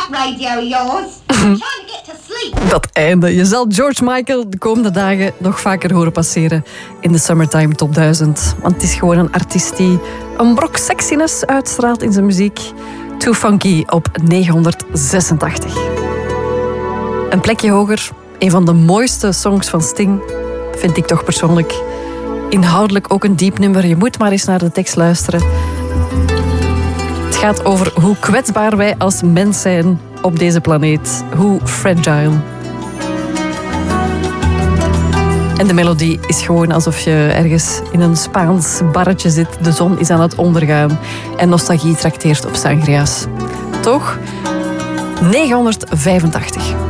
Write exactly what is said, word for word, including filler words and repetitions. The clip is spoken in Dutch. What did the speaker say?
that radio of yours. I'm trying to get to sleep. Dat einde. Je zal George Michael de komende dagen nog vaker horen passeren in de Summertime Top duizend. Want het is gewoon een artiest die een brok sexiness uitstraalt in zijn muziek. Too Funky op negenhonderdzesentachtig. Een plekje hoger. Een van de mooiste songs van Sting, vind ik toch persoonlijk. Inhoudelijk ook een diep nummer. Je moet maar eens naar de tekst luisteren. Het gaat over hoe kwetsbaar wij als mens zijn op deze planeet. Hoe fragile. En de melodie is gewoon alsof je ergens in een Spaans barretje zit. De zon is aan het ondergaan. En nostalgie trakteert op sangria's. Toch? negenhonderdvijfentachtig.